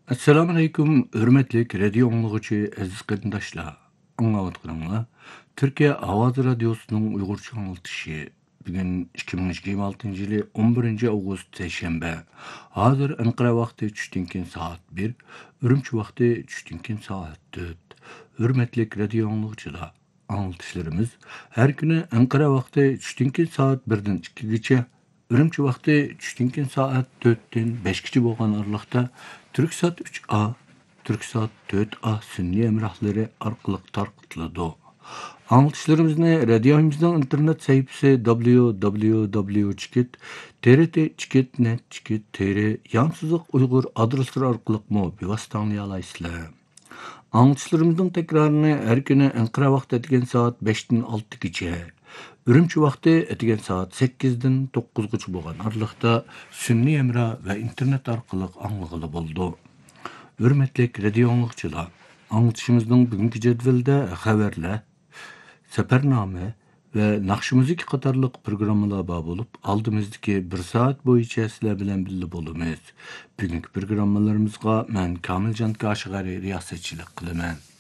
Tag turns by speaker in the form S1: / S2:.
S1: Assalamu alaykum, hürmetlik radio anlıgıcı aziz qadındaşlar. Anlavatqanlar. Türkiye Avaz Radyosu'nun Uygurca anlatışı. Bugün 2026 yılı 11 Ağustos Seyşembe. Hazır Ankara vakti düştünkin saat 1, Ürümçi vakti düştünkin saat 4. Hürmetlik radio anlıgıcılar. Anlatışlarımız her günü Ankara vakti düştünkin saat 1'den 2'ye Ürümçi vakti düştünkin saat 4'ten 5'kici bolğan arlıqda Türksat 3A, Türksat 4A sünni emrahları arqılıq tarqıtıldı. Anlatışlarımızı radyomuzun internet sayfası www.trt.net.tr yansızıq Uygur adresleri arqılıq mı bivasıtanlıya alaysızlar. Anlatışlarımızın tekrarını her günü Ankara vakti etigen saat 5'ten 6'gıca, Ürümçi vakti etigen saat 8'den 9'gıca bolğan arlıqda sünni emra ve internet arqılıq anlıqılı boldu. Hürmetlik radio anlıqçılar, anlatışımızın bugünkü cedvelde haberler, sefername ve nakşı müzik qatarlıq programmalar bar bolup, aldığımızdaki bir saat boyunca sizler bilen bildi bolumuz. Bugünkü programmalarımızga men Kamilcan Kaşıgari riyasetçilik kılıman.